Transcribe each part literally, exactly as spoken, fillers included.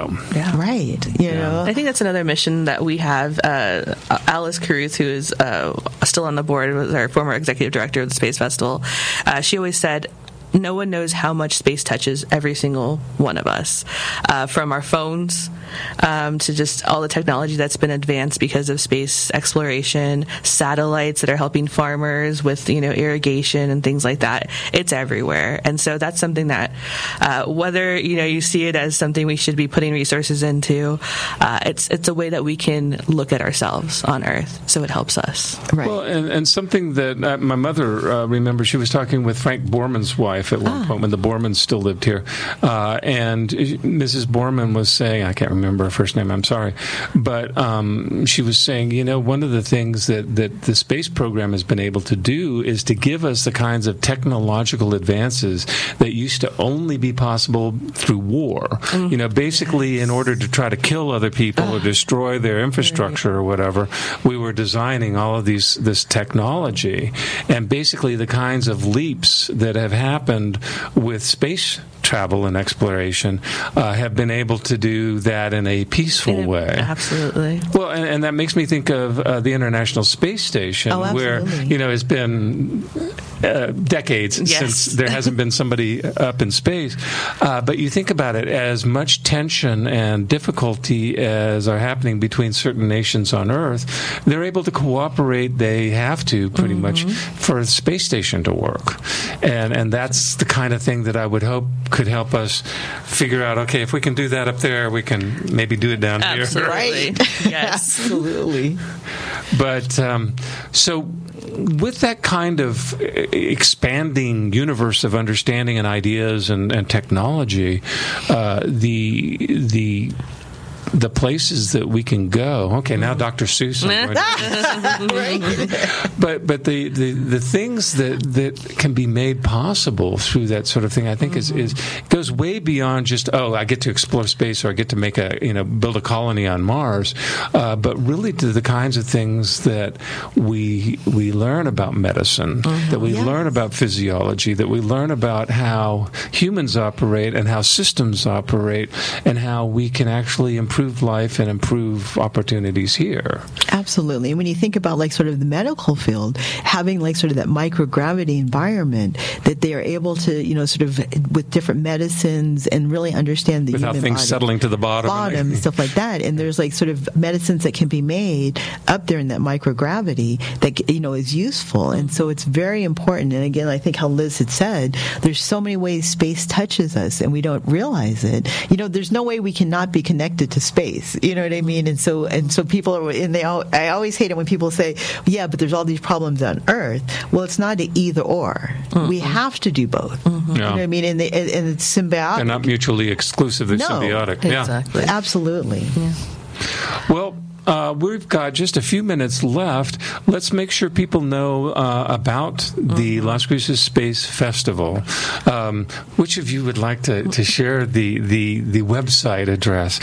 go. Yeah. Right. You Yeah. know, I think that's another mission that we have. Uh, Alice Cruz, who is uh, still on the board, was our former executive director of the Space Festival. Uh, she always said, no one knows how much space touches every single one of us, uh, from our phones um, to just all the technology that's been advanced because of space exploration, satellites that are helping farmers with, you know, irrigation and things like that. It's everywhere. And so that's something that, uh, whether, you know, you see it as something we should be putting resources into, uh, it's it's a way that we can look at ourselves on Earth. So it helps us. right. Well, and, and something that uh, my mother uh, remembers, she was talking with Frank Borman's wife at one Ah. point when the Bormans still lived here. Uh, and Missus Borman was saying, I can't remember her first name, I'm sorry, but um, she was saying, you know, one of the things that, that the space program has been able to do is to give us the kinds of technological advances that used to only be possible through war. Mm. You know, basically in order to try to kill other people uh, or destroy their infrastructure right. or whatever, we were designing all of these this technology. And basically the kinds of leaps that have happened with space travel and exploration uh, have been able to do that in a peaceful in a, way. Absolutely. Well, and, and that makes me think of uh, the International Space Station, oh, where, you know, it's been uh, decades yes. since there hasn't been somebody up in space. Uh, but you think about it, as much tension and difficulty as are happening between certain nations on Earth, they're able to cooperate. They have to, pretty mm-hmm. much, for the space station to work. And, and that's the kind of thing that I would hope could help us figure out, okay, if we can do that up there, we can maybe do it down Absolutely. here. Right. Yes. Absolutely. But um, so with that kind of expanding universe of understanding and ideas and, and technology, uh, the the the places that we can go. Okay, now Doctor Seuss. but but the, the, the things that, that can be made possible through that sort of thing, I think, mm-hmm. is, is goes way beyond just, oh, I get to explore space or I get to make a you know build a colony on Mars, uh, but really to the kinds of things that we we learn about medicine, mm-hmm. that we yes. learn about physiology, that we learn about how humans operate and how systems operate, and how we can actually improve improve life and improve opportunities here. Absolutely. And when you think about like sort of the medical field, having like sort of that microgravity environment that they are able to, you know, sort of with different medicines and really understand the without human things body, settling to the bottom, bottom and stuff like that. And there's like sort of medicines that can be made up there in that microgravity that, you know, is useful. And so it's very important. And again, I think how Liz had said, there's so many ways space touches us and we don't realize it. You know, there's no way we cannot be connected to space. You know what I mean? And so and so people are, and they all, I always hate it when people say, yeah, but there's all these problems on Earth. Well, it's not an either or. Mm-hmm. We have to do both. Mm-hmm. Yeah. You know what I mean? And, they, and, and it's symbiotic. They're not mutually exclusive. They're no, symbiotic. Exactly. Yeah. Absolutely. Yeah. Well, Uh, we've got just a few minutes left. Let's make sure people know uh, about the mm-hmm. Las Cruces Space Festival. Um, which of you would like to, to share the, the, the website address?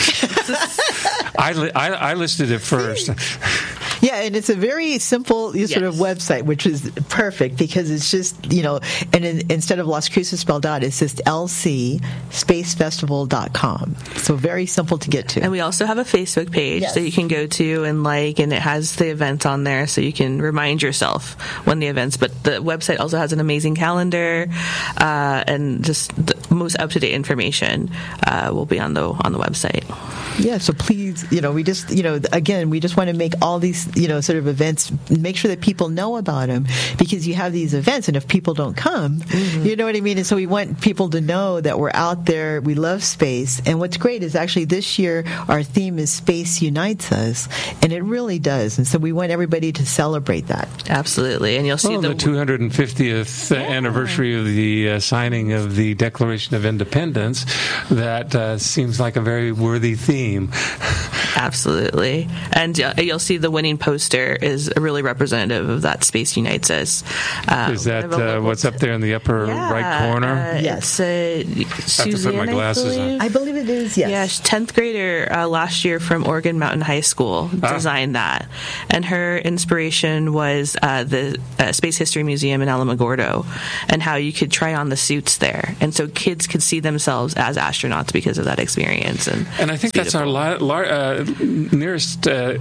I, li- I, I listed it first. Yeah, and it's a very simple yes. sort of website, which is perfect because it's just, you know, and in, instead of Las Cruces spelled out, it's just L C space festival dot com. So very simple to get to. And we also have a Facebook page yes. that you can go to and like, and it has the events on there so you can remind yourself when the events. But the website also has an amazing calendar uh, and just the most up-to-date information uh, will be on the on the website. Yeah, so please, you know, we just, you know, again, we just want to make all these, you know, sort of events, make sure that people know about them because you have these events and if people don't come, mm-hmm. you know what I mean? And so we want people to know that we're out there, we love space. And what's great is actually this year our theme is Space Unites Us, and it really does. And so we want everybody to celebrate that. Absolutely. And you'll see well, the, the two hundred fiftieth yeah. anniversary of the uh, signing of the Declaration of Independence. That uh, seems like a very worthy theme. Absolutely. And uh, you'll see the winning poster is really representative of that Space Unites Us. Uh, is that uh, what's up there in the upper yeah, right corner? Uh, yes. It's uh, I have to put my glasses I believe, on. I believe it is, yes. Yeah, tenth grader uh, last year from Oregon Mountain High School designed ah. that. And her inspiration was uh, the uh, Space History Museum in Alamogordo and how you could try on the suits there. And so kids could see themselves as astronauts because of that experience. And, and I think that's our la- la- uh, nearest uh,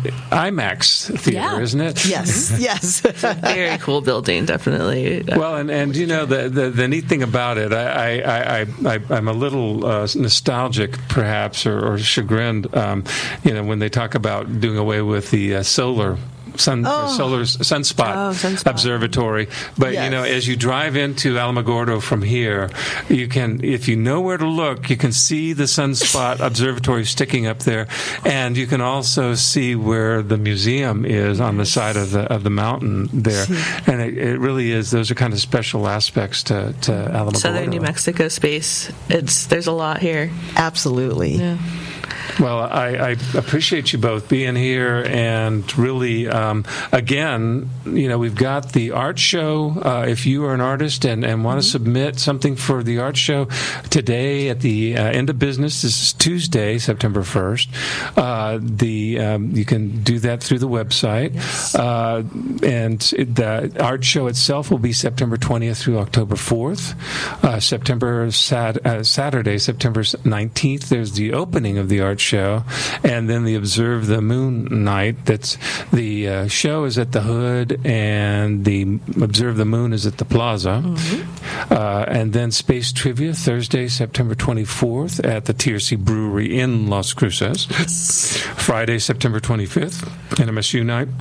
IMAX theater, yeah. isn't it? Yes, yes. Very cool building, definitely. Well, and, and you know, the, the, the neat thing about it, I, I, I, I, I'm a little uh, nostalgic, perhaps, or, or chagrined, um, you know, when they talk about doing away with the uh, solar Sun, oh. solar sunspot, oh, sunspot observatory. But yes. you know, as you drive into Alamogordo from here, you can, if you know where to look, you can see the sunspot observatory sticking up there, and you can also see where the museum is on the side of the of the mountain there. And it, it really is. Those are kind of special aspects to, to Alamogordo. Southern New Mexico space. It's there's a lot here. Absolutely. Yeah. Well, I, I appreciate you both being here, and really, um, again, you know, we've got the art show. Uh, if you are an artist and, and want to mm-hmm. submit something for the art show today at the uh, end of business, this is Tuesday, September first. Uh, the um, you can do that through the website, yes. uh, and it, the art show itself will be September twentieth through October fourth. Uh, September sat- uh, Saturday, September nineteenth. There's the opening of the art show, and then the Observe the Moon night. That's the uh, show is at the Hood, and the Observe the Moon is at the Plaza. Mm-hmm. Uh, and then Space Trivia Thursday, September twenty-fourth at the T R C Brewery in Las Cruces. Yes. Friday, September twenty-fifth, N M S U night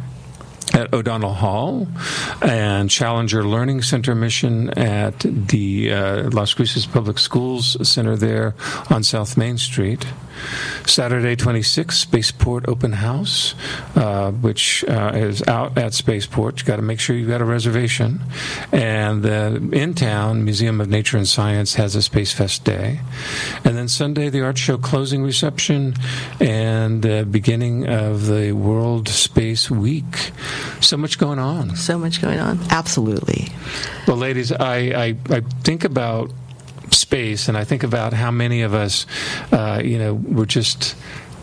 at O'Donnell Hall, and Challenger Learning Center mission at the uh, Las Cruces Public Schools Center there on South Main Street. Saturday, twenty-sixth, Spaceport Open House, uh, which uh, is out at Spaceport. You've got to make sure you've got a reservation. And uh, in town, Museum of Nature and Science has a Space Fest day. And then Sunday, the art show closing reception and uh, beginning of the World Space Week. So much going on. So much going on. Absolutely. Well, ladies, I, I, I think about space, and I think about how many of us, uh, you know, we're just.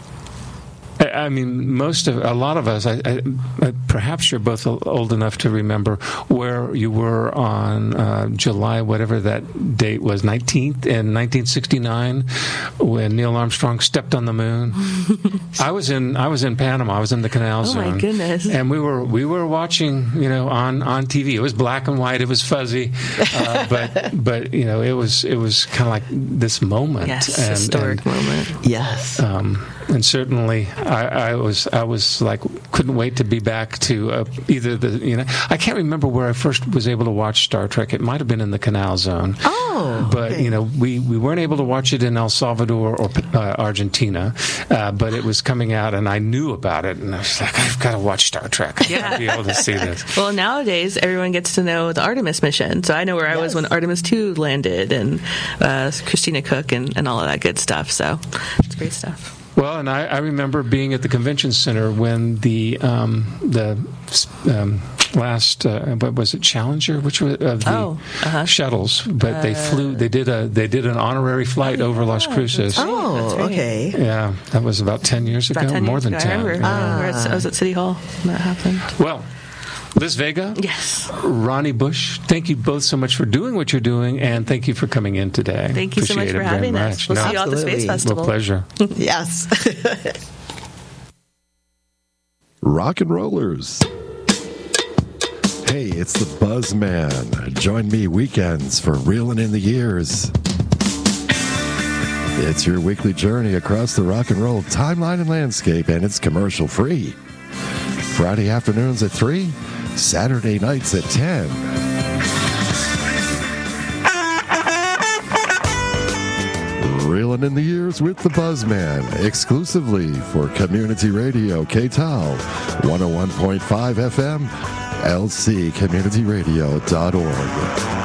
I mean, most of a lot of us. I, I, perhaps you're both old enough to remember where you were on uh, July, whatever that date was, nineteenth in nineteen sixty-nine, when Neil Armstrong stepped on the moon. I was in I was in Panama. I was in the Canal Zone. Oh my goodness! And we were we were watching, you know, on, on T V. It was black and white. It was fuzzy, uh, but but you know, it was it was kind of like this moment. Yes, and, historic and, moment. Yes. Um, and certainly, I, I was I was like couldn't wait to be back to uh, either the you know I can't remember where I first was able to watch Star Trek. It might have been in the Canal Zone. Oh, but okay. you know we, we weren't able to watch it in El Salvador or uh, Argentina, uh, but it was coming out, and I knew about it, and I was like, I've got to watch Star Trek. I've got to be able to see this. Well, nowadays everyone gets to know the Artemis mission, so I know where I yes. was when Artemis two landed, and uh, Christina Cook and, and all of that good stuff. So it's great stuff. Well, and I, I remember being at the convention center when the um, the um, last uh, what was it Challenger, which was of the oh, uh-huh. shuttles, but uh, they flew. They did a they did an honorary flight oh, over yeah, Las Cruces. Right, oh, right. Okay. Yeah, that was about ten years about ago, ten more years than ago. ten. I remember. Yeah. Uh, we I was at City Hall when that happened. Well, Liz Vega, yes, Ronnie Bush, thank you both so much for doing what you're doing, and thank you for coming in today. Thank you Appreciate so much for it having very us. much. We'll no, see you all at the Space Festival. Well, pleasure. Yes. Rock and rollers. Hey, it's the Buzzman. Join me weekends for Reelin' in the Years. It's your weekly journey across the rock and roll timeline and landscape, and it's commercial free. Friday afternoons at three, Saturday nights at ten. Reelin' in the Years with the Buzzman, exclusively for Community Radio K T A L, one oh one point five F M, L C community radio dot org.